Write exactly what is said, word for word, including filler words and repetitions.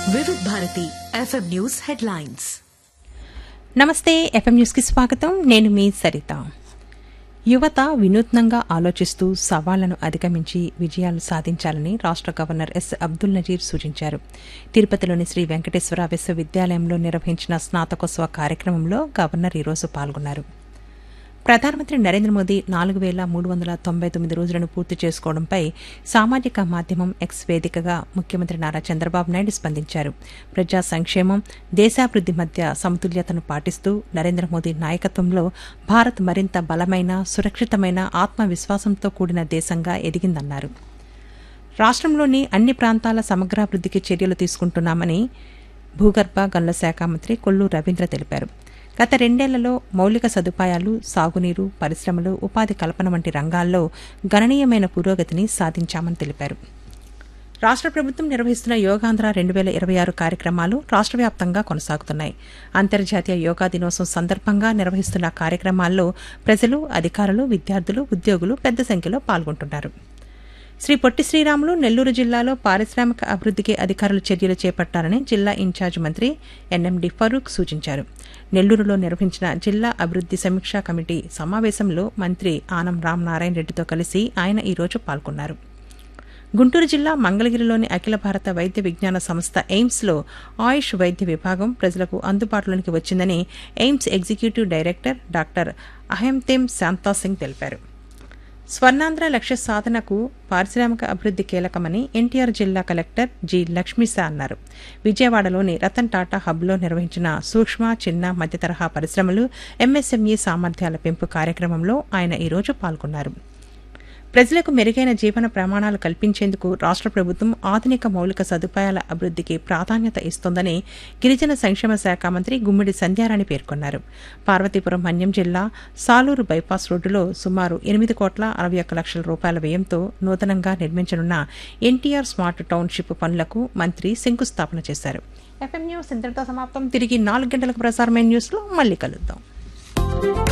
వివిధ Bharati FM news headlines. నమస్తే, FM న్యూస్కి స్వాగతం. నేను మీ సరిత. యువత వినూత్నంగా ఆలోచిస్తూ సవాళ్లను అధిగమించి విజయాలు సాధించాలని రాష్ట్ర గవర్నర్ ఎస్ అబ్దుల్ నజీర్ సూచించారు. తిరుపతిలోని శ్రీ వెంకటేశ్వర విశ్వవిద్యాలయంలో నిర్వహించిన స్నాతకోత్సవ కార్యక్రమంలో గవర్నర్ ఈరోజు పాల్గొన్నారు. ప్రధానమంత్రి నరేంద్ర మోదీ నాలుగు వేల మూడు వందల తొంభై తొమ్మిది రోజులను పూర్తి చేసుకోవడంపై సామాజిక మాధ్యమం ఎక్స్ వేదికగా ముఖ్యమంత్రి నారా చంద్రబాబు నాయుడు స్పందించారు. ప్రజా సంక్షేమం, దేశాభివృద్ది మధ్య సమతుల్యతను పాటిస్తూ నరేంద్ర మోదీ నాయకత్వంలో భారత్ మరింత బలమైన, సురక్షితమైన, ఆత్మవిశ్వాసంతో కూడిన దేశంగా ఎదిగిందన్నారు. రాష్ట్రంలోని అన్ని ప్రాంతాల సమగ్రాభివృద్దికి చర్యలు తీసుకుంటున్నామని భూగర్భ గనుల శాఖ మంత్రి కొల్లు రవీంద్ర తెలిపారు. గత రెండేళ్లలో మౌలిక సదుపాయాలు, సాగునీరు, పరిశ్రమలు, ఉపాధి కల్పన వంటి రంగాల్లో గణనీయమైన పురోగతిని సాధించామని తెలిపారు. రాష్ట్ర ప్రభుత్వం నిర్వహిస్తున్న యోగాంధ్ర రెండు వేల ఇరవై ఆరు కార్యక్రమాలు రాష్ట్ర వ్యాప్తంగా కొనసాగుతున్నాయి. అంతర్జాతీయ యోగా దినోత్సవం సందర్భంగా నిర్వహిస్తున్న కార్యక్రమాల్లో ప్రజలు, అధికారులు, విద్యార్థులు, ఉద్యోగులు పెద్ద సంఖ్యలో పాల్గొంటున్నారు. శ్రీ పొట్టి శ్రీరాములు నెల్లూరు జిల్లాలో పారిశ్రామిక అభివృద్దికి అధికారులు చర్యలు చేపట్టాలని జిల్లా ఇన్ఛార్జ్ మంత్రి ఎన్ఎండి ఫరూక్ సూచించారు. నెల్లూరులో నిర్వహించిన జిల్లా అభివృద్ది సమీక్షా కమిటీ సమావేశంలో మంత్రి ఆనం రామనారాయణ రెడ్డితో కలిసి ఆయన ఈరోజు పాల్గొన్నారు. గుంటూరు జిల్లా మంగళగిరిలోని అఖిల భారత వైద్య విజ్ఞాన సంస్థ ఎయిమ్స్లో ఆయుష్ వైద్య విభాగం ప్రజలకు అందుబాటులోకి వచ్చిందని AIIMS executive director doctor అహంతేమ్ Shanta Singh తెలిపారు. స్వర్ణాంధ్ర లక్ష్య సాధనకు పారిశ్రామిక అభివృద్ది కీలకమని ఎన్టీఆర్ జిల్లా కలెక్టర్ జి లక్ష్మీశా అన్నారు. విజయవాడలోని రతన్ టాటా హబ్లో నిర్వహించిన సూక్ష్మ, చిన్న, మధ్య తరహా పరిశ్రమలు, ఎంఎస్ఎంఈ సామర్థ్యాల పెంపు కార్యక్రమంలో ఆయన ఈరోజు పాల్గొన్నారు. ప్రజలకు మెరుగైన జీవన ప్రమాణాలు కల్పించేందుకు రాష్ట్ర ప్రభుత్వం ఆధునిక మౌలిక సదుపాయాల అభివృద్దికి ప్రాధాన్యత ఇస్తోందని గిరిజన సంక్షేమ శాఖ మంత్రి గుమ్మిడి సంధ్యారాణి పేర్కొన్నారు. పార్వతీపురం మన్యం జిల్లా సాలూరు బైపాస్ రోడ్డులో సుమారు ఎనిమిది కోట్ల అరవై ఒక్క లక్షల రూపాయల వ్యయంతో నూతనంగా నిర్మించనున్న ఎన్టీఆర్ స్మార్ట్ టౌన్షిప్ పనులకు మంత్రి శంకుస్థాపన చేశారు. ఎఫ్ఎం న్యూస్ ఇంతటితో సమాప్తం. తిరిగి నాలుగు గంటలకు ప్రసారమైన న్యూస్లో మళ్లీ కలుద్దాం.